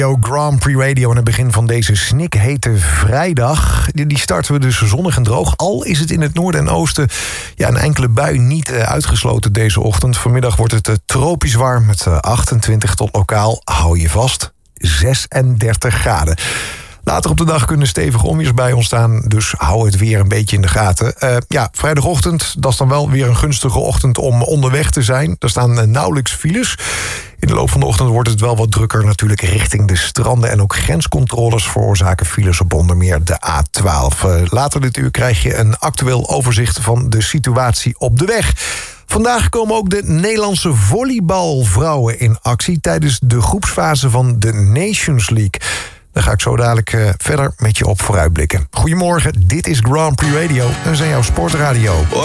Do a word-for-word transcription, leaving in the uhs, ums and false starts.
Grand Prix Radio aan het begin van deze snikhete vrijdag. Die starten we dus zonnig en droog. Al is het in het noorden en oosten ja, een enkele bui niet uh, uitgesloten deze ochtend. Vanmiddag wordt het uh, tropisch warm met uh, achtentwintig tot lokaal, hou je vast, zesendertig graden. Later op de dag kunnen stevige onweersbuien ontstaan, dus hou het weer een beetje in de gaten. Uh, ja, vrijdagochtend, dat is dan wel weer een gunstige ochtend om onderweg te zijn. Er staan uh, nauwelijks files. In de loop van de ochtend wordt het wel wat drukker natuurlijk richting de stranden. En ook grenscontroles veroorzaken files op onder meer de A twaalf. Uh, later dit uur krijg je een actueel overzicht van de situatie op de weg. Vandaag komen ook de Nederlandse volleybalvrouwen in actie tijdens de groepsfase van de Nations League. Daar ga ik zo dadelijk uh, verder met je op vooruitblikken. Goedemorgen, dit is Grand Prix Radio en we zijn jouw sportradio.